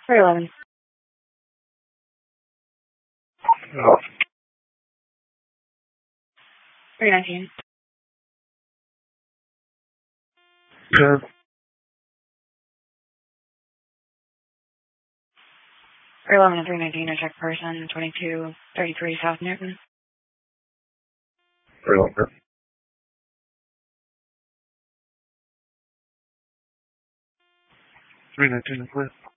311. Oh. 319. 10. 311 and 319 are check person 2233 South Newton. 311. 319 is clear.